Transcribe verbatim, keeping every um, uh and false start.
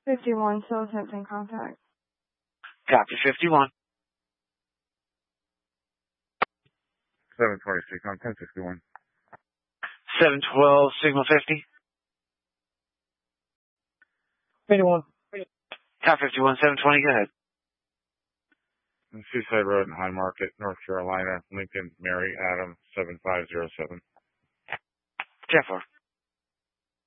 fifty-one, still attempting contact. Copy, fifty-one. seven twenty-six on ten sixty-one. seven twelve, signal fifty. fifty-one. Copy, fifty-one, seven twenty, go ahead. Seaside Road in High Market, North Carolina, Lincoln, Mary, Adam, seven five zero seven. ten four.